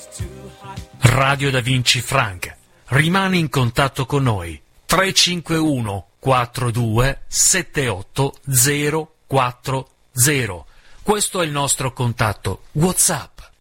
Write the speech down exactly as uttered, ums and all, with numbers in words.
Radio Da Vinci Frank. Rimani in contatto con noi. tre cinque uno quattro due sette otto zero quattro zero. Questo è il nostro contatto WhatsApp.